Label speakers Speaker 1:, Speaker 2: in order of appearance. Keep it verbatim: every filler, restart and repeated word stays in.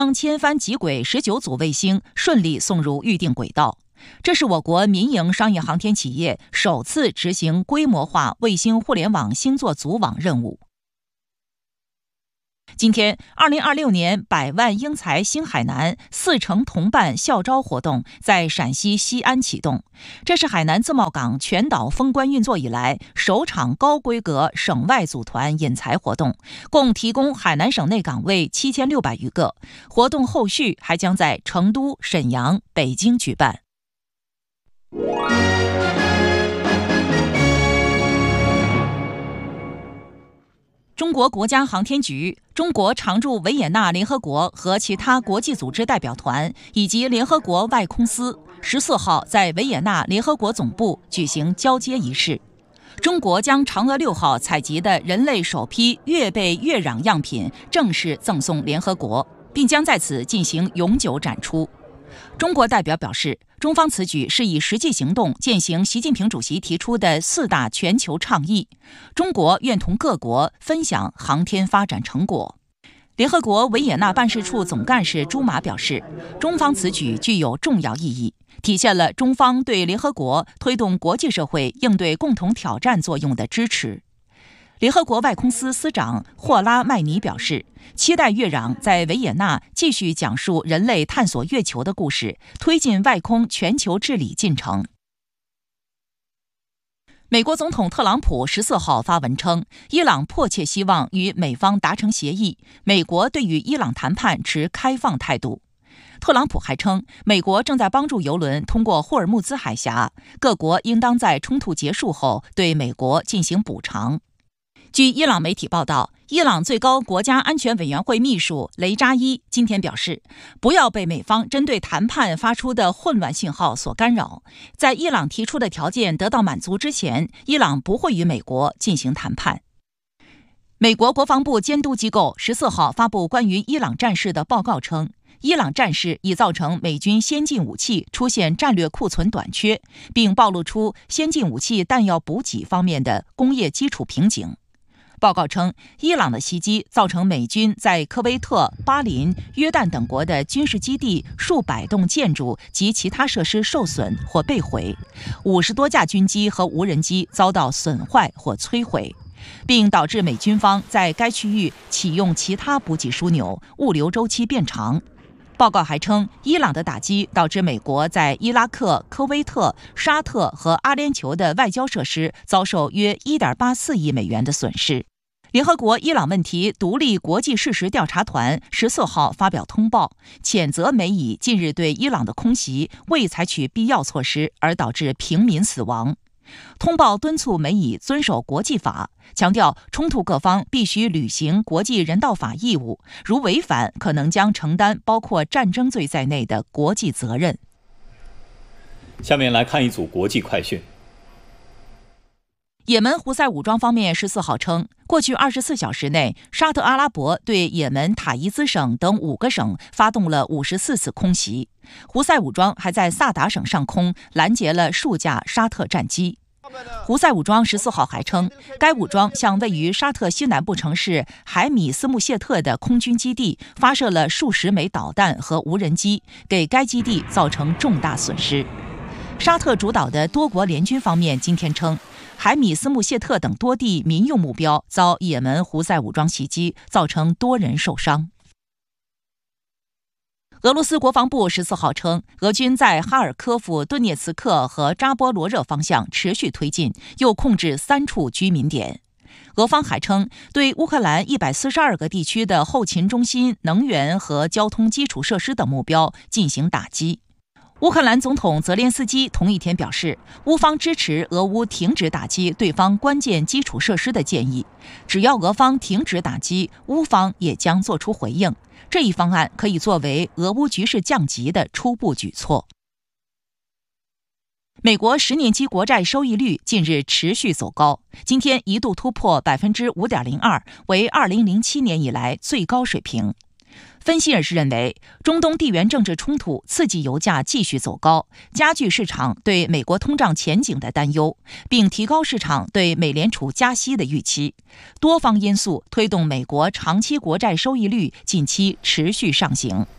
Speaker 1: 将千帆极轨十九组卫星顺利送入预定轨道。这是我国民营商业航天企业首次执行规模化卫星互联网星座组网任务。今天，二零二六年百万英才星海南四城同伴校招活动在陕西西安启动，这是海南自贸港全岛封关运作以来首场高规格省外组团引才活动，共提供海南省内岗位七千六百余个。活动后续还将在成都、沈阳、北京举办。中国国家航天局、中国常驻维也纳联合国和其他国际组织代表团以及联合国外空司十四号在维也纳联合国总部举行交接仪式。中国将嫦娥六号采集的人类首批月背月壤样品正式赠送联合国，并将在此进行永久展出。中国代表表示，中方此举是以实际行动践行习近平主席提出的四大全球倡议，中国愿同各国分享航天发展成果。联合国维也纳办事处总干事朱马表示，中方此举具有重要意义，体现了中方对联合国推动国际社会应对共同挑战作用的支持。联合国外空司司长霍拉麦尼表示，期待月壤在维也纳继续讲述人类探索月球的故事，推进外空全球治理进程。美国总统特朗普十四号发文称，伊朗迫切希望与美方达成协议，美国对与伊朗谈判持开放态度。特朗普还称，美国正在帮助油轮通过霍尔木兹海峡，各国应当在冲突结束后对美国进行补偿。据伊朗媒体报道，伊朗最高国家安全委员会秘书雷扎伊今天表示，不要被美方针对谈判发出的混乱信号所干扰，在伊朗提出的条件得到满足之前，伊朗不会与美国进行谈判。美国国防部监督机构十四号发布关于伊朗战事的报告称，伊朗战事已造成美军先进武器出现战略库存短缺，并暴露出先进武器弹药补给方面的工业基础瓶颈。报告称，伊朗的袭击造成美军在科威特、巴林、约旦等国的军事基地数百栋建筑及其他设施受损或被毁，五十多架军机和无人机遭到损坏或摧毁，并导致美军方在该区域启用其他补给枢纽，物流周期变长。报告还称，伊朗的打击导致美国在伊拉克、科威特、沙特和阿联酋的外交设施遭受约 一点八四亿美元的损失。联合国伊朗问题独立国际事实调查团十四号发表通报，谴责美以近日对伊朗的空袭未采取必要措施而导致平民死亡。通报敦促美以遵守国际法，强调冲突各方必须履行国际人道法义务，如违反可能将承担包括战争罪在内的国际责任。
Speaker 2: 下面来看一组国际快讯。
Speaker 1: 也门胡塞武装方面十四号称，过去二十四小时内，沙特阿拉伯对也门塔伊兹省等五个省发动了五十四次空袭。胡塞武装还在萨达省上空拦截了数架沙特战机。胡塞武装十四号还称，该武装向位于沙特西南部城市海米斯穆谢特的空军基地发射了数十枚导弹和无人机，给该基地造成重大损失。沙特主导的多国联军方面今天称，海米斯穆谢特等多地民用目标遭也门胡塞武装袭击，造成多人受伤。俄罗斯国防部十四号称，俄军在哈尔科夫、顿涅茨克和扎波罗热方向持续推进，又控制三处居民点。俄方还称，对乌克兰一百四十二个地区的后勤中心、能源和交通基础设施等目标进行打击。乌克兰总统泽连斯基同一天表示，乌方支持俄乌停止打击对方关键基础设施的建议，只要俄方停止打击，乌方也将做出回应。这一方案可以作为俄乌局势降级的初步举措。美国十年期国债收益率近日持续走高，今天一度突破百分之五点零二，为二零零七年以来最高水平。分析人士认为，中东地缘政治冲突刺激油价继续走高，加剧市场对美国通胀前景的担忧，并提高市场对美联储加息的预期。多方因素推动美国长期国债收益率近期持续上行。